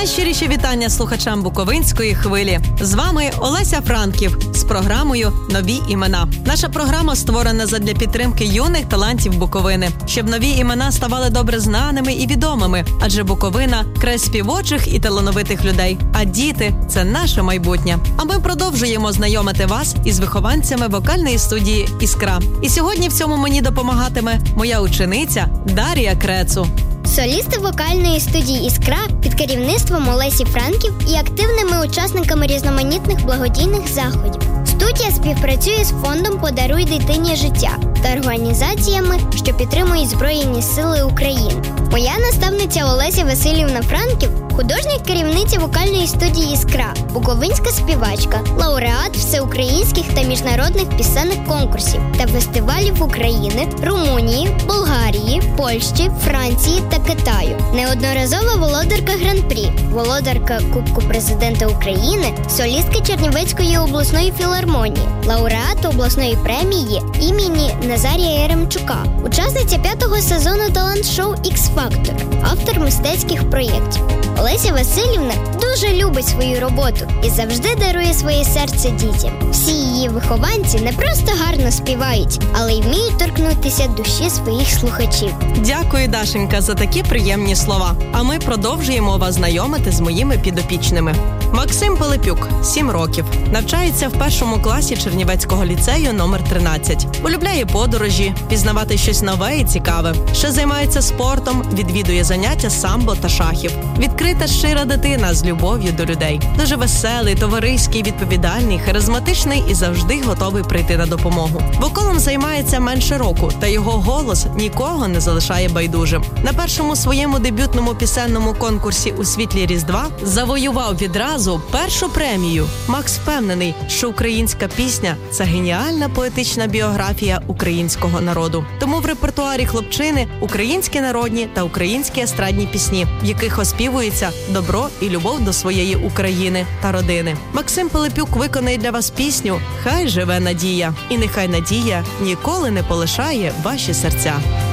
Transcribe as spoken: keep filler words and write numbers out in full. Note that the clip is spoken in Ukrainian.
Найщиріші вітання слухачам Буковинської хвилі. З вами Олеся Франків з програмою «Нові імена». Наша програма створена задля підтримки юних талантів Буковини, щоб нові імена ставали добре знаними і відомими, адже Буковина – край співочих і талановитих людей, а діти – це наше майбутнє. А ми продовжуємо знайомити вас із вихованцями вокальної студії «Іскра». І сьогодні в цьому мені допомагатиме моя учениця Дар'я Крецу. Солісти вокальної студії «Іскра» під керівництвом Олесі Франків і активними учасниками різноманітних благодійних заходів. Студія співпрацює з фондом «Подаруй дитині життя» та організаціями, що підтримують Збройні Сили України. Моя наставниця Олеся Василівна Франків – художня керівниця вокальної студії «Іскра», буковинська співачка, лауреат всеукраїнських та міжнародних пісенних конкурсів та фестивалів України, Румунії, Болгарії, Польщі, Франції та Китаю. Неодноразова володарка Гран-прі, володарка Кубку Президента України, солістка Чернівецької обласної філармонії, лауреат обласної премії імені Назарія Яремчука, учасниця п'ятого сезону талант-шоу «Ікс-Фактор», автор мистецьких проєктів. Олеся Василівна дуже любить свою роботу і завжди дарує своє серце дітям. Всі її вихованці не просто гарно співають, але й вміють торкнутися душі своїх слухачів. Дякую, Дашенька, за такі приємні слова. А ми продовжуємо вас знайомити з моїми підопічними. Максим Пилипюк, сім років. Навчається в першому класі Чернівецького ліцею номер тринадцять. Полюбляє подорожі, пізнавати щось нове і цікаве. Ще займається спортом, відвідує заняття самбо та шахів. Відкрита, щира дитина з любов'ю до людей. Дуже веселий, товариський, відповідальний, харизматичний і завжди готовий прийти на допомогу. Вокалом займається менше року, та його голос нікого не залишає байдужим. На першому своєму дебютному пісенному конкурсі «У світлі Різдва» завоював відразу першу премію. Макс впевнений, що українська пісня – це геніальна поетична біографія українського народу. Тому в репертуарі хлопчини українські народні та українські естрадні пісні, в яких оспівується добро і любов до своєї України та родини. Максим Пилипюк виконає для вас пісню «Хай живе надія». І нехай надія ніколи не полишає ваші серця.